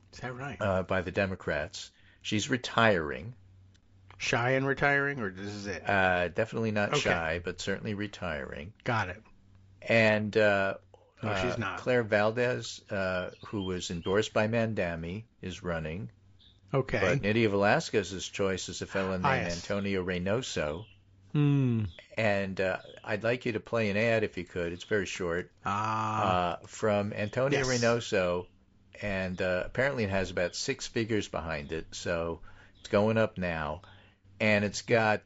Is that right? By the Democrats. She's retiring. Shy and retiring, or this is it? Definitely not Okay. shy, but certainly retiring. Got it. And No, she's not. Claire Valdez, who was endorsed by Mandami, is running. Okay. But Nydia Velasquez's choice is a fellow named yes. Antonio Reynoso. Hmm. And I'd like you to play an ad, if you could. It's very short. From Antonio Yes. Reynoso. And apparently it has about 6 figures behind it. So it's going up now. And it's got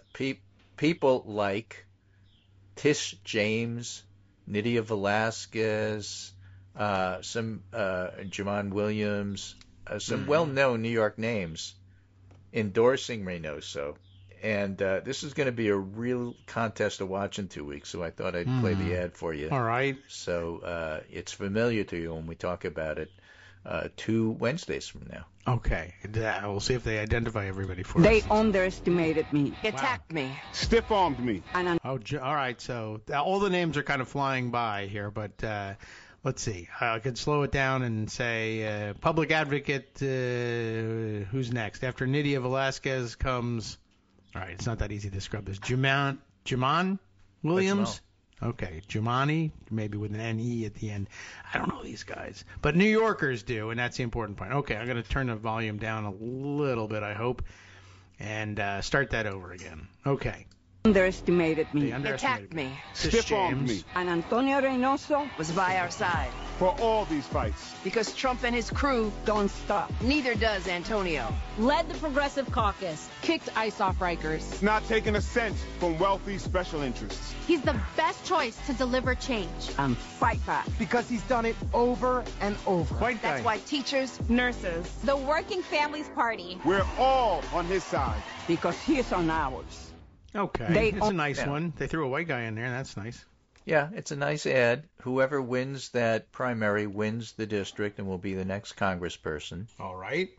people like Tish James, Nydia Velasquez, some Jamon Williams, some well-known New York names endorsing Reynoso. And this is going to be a real contest to watch in 2 weeks, so I thought I'd play the ad for you. All right. So it's familiar to you when we talk about it 2 Wednesdays from now. Okay. We'll see if they identify everybody for They us. underestimated me. Attacked me. Stiff-armed me. And Oh, all right. So all the names are kind of flying by here, but let's see. I could slow it down and say public advocate. Who's next? After Nydia Velasquez comes. All right. It's not that easy to scrub this. Jamon Williams. Okay, Jumani, maybe with an N-E at the end. I don't know these guys. But New Yorkers do, and that's the important point. Okay, I'm going to turn the volume down a little bit, I hope, and start that over again. Okay. underestimated me. They underestimated Attacked me. Tish Stiff-armed James. me. And Antonio Reynoso, Was by our side. For all these fights. Because Trump and his crew, don't stop. neither does Antonio. Led the Progressive Caucus, kicked ICE off Rikers. It's not taking a cent from wealthy special interests. He's the best choice to deliver change. And fight back. Because he's done it over and over. White guy. That's why teachers, Nurses. The Working Families Party. We're all on his side. Because he's on ours. Okay, it's a nice one. They threw a white guy in there. That's nice. Yeah, it's a nice ad. Whoever wins that primary wins the district and will be the next congressperson. All right.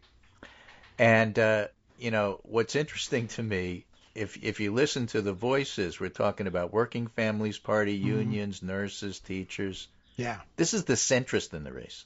And, what's interesting to me, if you listen to the voices, we're talking about Working Families Party, unions, nurses, teachers. Yeah. This is the centrist in the race.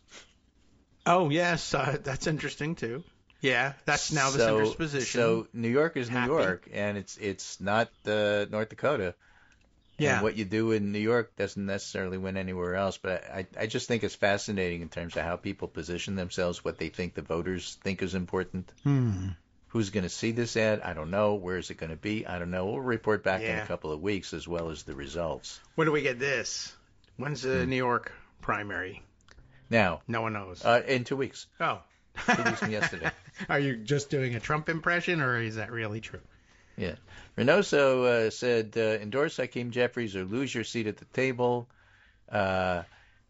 Oh, yes. That's interesting, too. Yeah, that's now the center's position. So New York is New Happy. York, and it's not North Dakota. Yeah. And what you do in New York doesn't necessarily win anywhere else. But I just think it's fascinating in terms of how people position themselves, what they think the voters think is important. Who's going to see this ad? I don't know. Where is it going to be? I don't know. We'll report back in a couple of weeks as well as the results. When do we get this? When's the New York primary? Now, No one knows. in 2 weeks. Oh. 2 weeks from yesterday. Are you just doing a Trump impression, or is that really true? Yeah. Reynoso said, endorse Hakeem Jeffries or lose your seat at the table. These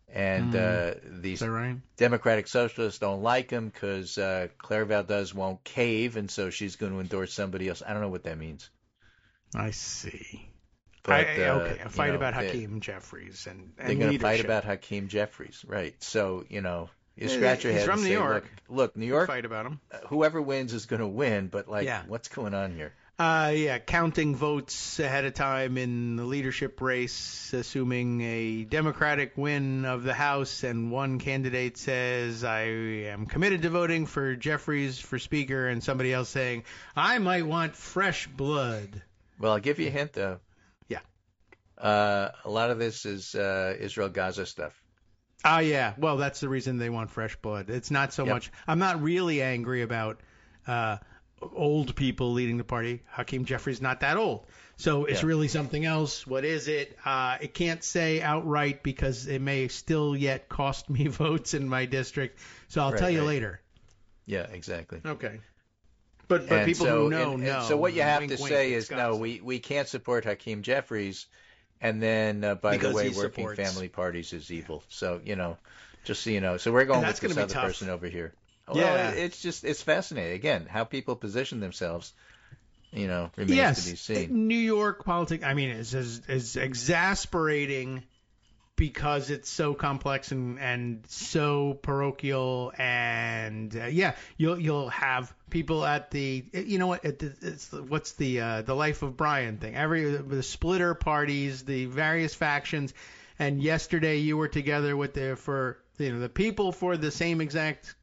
Is that right? Democratic Socialists don't like him because Claire Valdez won't cave, and so she's going to endorse somebody else. I don't know what that means. I see. But, okay, a fight about they- Hakeem Jeffries and They're going to fight leadership. about Hakeem Jeffries, right? So, you scratch your He's head from and New say, York. look, New York, Fight about him. whoever wins is going to win, but, Yeah. what's going on here? Counting votes ahead of time in the leadership race, assuming a Democratic win of the House, and one candidate says, I am committed to voting for Jeffries for Speaker, and somebody else saying, I might want fresh blood. Well, I'll give you a hint, though. Yeah. A lot of this is Israel-Gaza stuff. Yeah. Well, that's the reason they want fresh blood. It's not so Yep. much. I'm not really angry about old people leading the party. Hakeem Jeffries not that old. So it's really something else. What is it? It can't say outright because it may still yet cost me votes in my district. So I'll tell you later. Yeah, exactly. Okay. But And people so, who know, and know. So what you have Wink, to wink, say it's is, no, Wisconsin. we can't support Hakeem Jeffries, and then, by Because the way, he working supports- family parties is evil. So, just so you know. So we're going And with that's this gonna other be tough. person over here. Yeah. Well, it's fascinating. Again, how people position themselves, remains to be Yes, seen. New York politics, I mean, is exasperating because it's so complex and so parochial, and you'll have people at the, what's the Life of Brian thing, the splitter parties, the various factions, and yesterday you were together with the people for the same exact